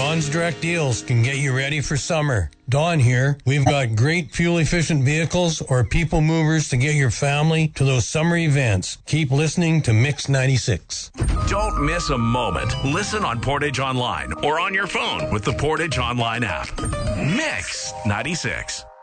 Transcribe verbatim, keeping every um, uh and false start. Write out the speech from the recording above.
Don's Direct Deals can get you ready for summer. Don here. We've got great fuel-efficient vehicles or people movers to get your family to those summer events. Keep listening to Mix ninety-six. Don't miss a moment. Listen on Portage Online or on your phone with the Portage Online app. Mix ninety-six.